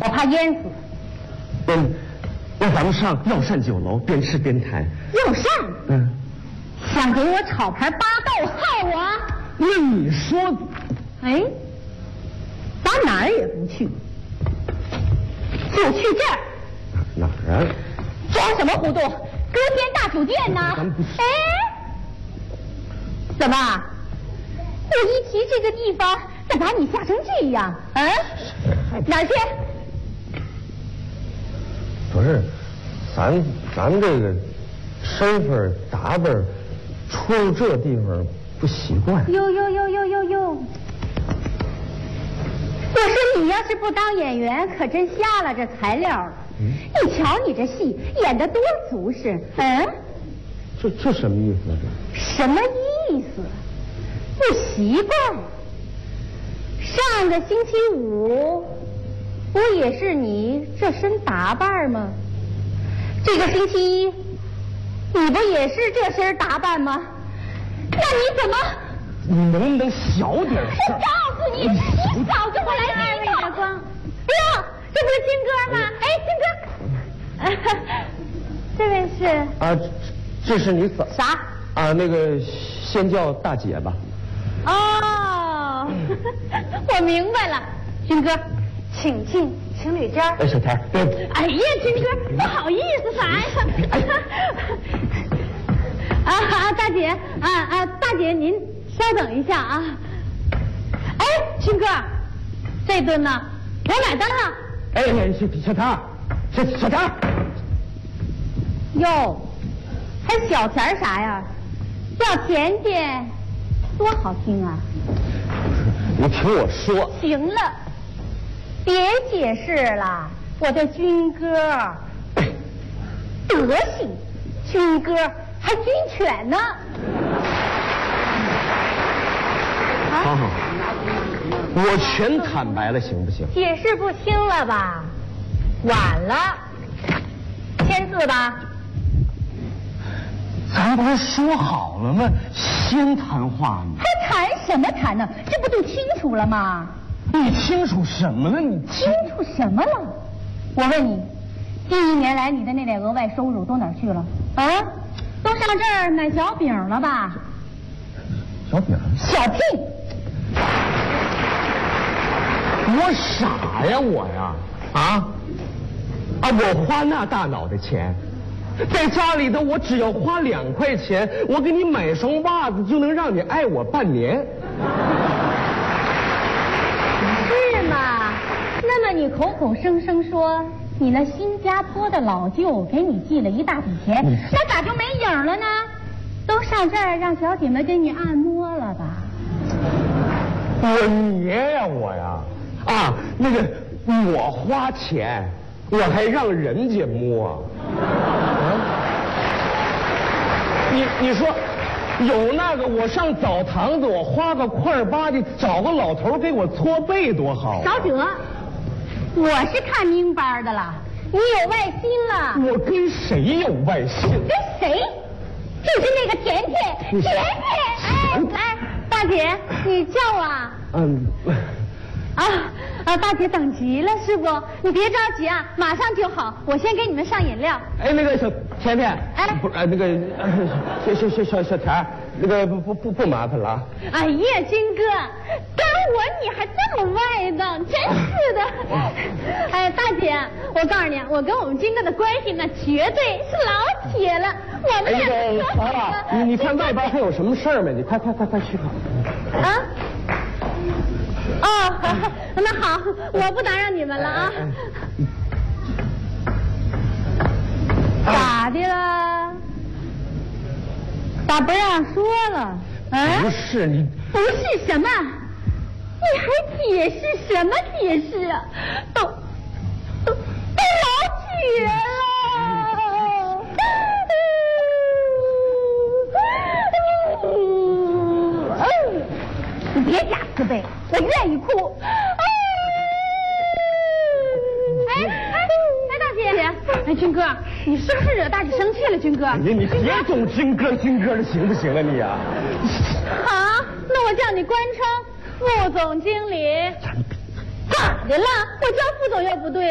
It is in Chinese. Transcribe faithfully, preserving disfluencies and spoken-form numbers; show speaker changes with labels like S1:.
S1: 我怕淹死。
S2: 嗯，那咱们上药膳酒楼，边吃边谈。
S1: 药膳？
S2: 嗯，
S1: 想给我炒盘八豆害我？
S2: 那你说，
S1: 哎，咱哪儿也不去，就去这儿。
S2: 哪儿啊？
S1: 装什么糊涂？歌天大酒店呢？哎，怎么？我一提这个地方，再把你吓成这样？啊？哪儿去？
S2: 不是，咱咱这个身份打扮，出入这地方不习惯。
S1: 呦呦呦呦呦呦！我说你要是不当演员，可真瞎了这材料了。嗯、你瞧你这戏演得多足实，嗯？
S2: 这这什么意思啊？
S1: 这什么意思？不习惯。上个星期五，不也是你这身打扮吗？这个星期一，你不也是这身打扮吗？那你怎么？
S2: 你能不能小点声？
S1: 我告诉你，你早就会来这的光。哟，这不是金哥吗？哎，金哥，这位是
S2: 啊，这是你嫂
S1: 啥？
S2: 啊，那个先叫大姐吧。
S1: 哦，我明白了，金哥，请进情侣间。
S2: 哎，小田，对。
S1: 哎呀，金哥，不好意思啥呀？啊啊，大姐，啊啊，大姐您稍等一下啊。哎，金哥，这顿呢，我买单了。
S2: 哎，小小田，小小田。
S1: 哟，还小田啥呀？叫甜甜，多好听啊！
S2: 你听我说。
S1: 行了，别解释了，我的军哥，德行，军哥还军犬呢。
S2: 好好，我全坦白了，行不行？
S1: 解释不清了吧？晚了，签字吧。
S2: 咱不是说好了吗？先谈话呢。
S1: 还谈什么谈呢？这不就清楚了吗？
S2: 你清楚什么了？你
S1: 清楚什么了？我问你，近一年来你的那点额外收入都哪儿去了？啊，都上这儿买小饼了吧？
S2: 小饼？
S1: 小屁！
S2: 我傻呀，我呀，啊啊！我花那大脑袋钱。在家里的我只要花两块钱，我给你买双袜子就能让你爱我半年，
S1: 是吗？那么你口口声声说你那新加坡的老舅给你寄了一大笔钱，那咋就没影了呢？都上这儿让小姐们给你按摩了吧？
S2: 我爷呀，我呀，啊，那个我花钱，我还让人家摸。你你说，有那个我上澡堂子，我花个块八的，找个老头给我搓背多好、啊。
S1: 少哲，我是看明白的了，你有外心了。
S2: 我跟谁有外心？
S1: 跟谁？就是那个甜甜，甜甜。哎哎，大姐，你叫啊？
S2: 嗯。
S1: 啊啊！大姐等急了，是不？你别着急啊，马上就好。我先给你们上饮料。
S2: 哎，那个小甜甜，
S1: 哎，
S2: 不是、呃、那个小小小小小田，那个不不不不麻烦了啊。
S1: 哎呀，金哥，跟我你还这么外道，真是的。哎，大姐，我告诉你，我跟我们金哥的关系那绝对是老铁了。我们
S2: 哎，那
S1: 俩
S2: 个嫂子，你你看外边还有什么事儿没？你快快快快去吧。
S1: 啊。哦，那好，我不打扰你们了啊。咋的了？咋不让说了？啊？
S2: 不是你，
S1: 不是什么？你还解释什么解释啊？都都都老铁了。你别假慈悲，我愿意哭。哎哎哎，大姐，哎，军哥，你是不是惹大姐生气了？军哥，
S2: 哎呀，你别总军哥军哥的行不行啊你啊？
S1: 好，那我叫你官称副总经理。咋的了？我叫副总又不对。